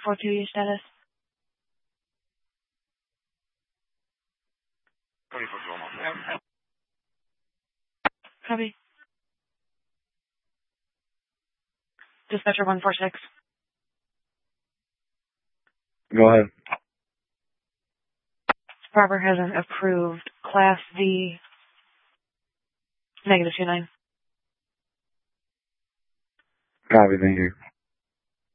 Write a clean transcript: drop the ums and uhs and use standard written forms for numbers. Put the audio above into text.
4-2, your status. 24-2 almost. Copy. Dispatcher 146. Go ahead. Robert has an approved Class D -29. Copy, thank you.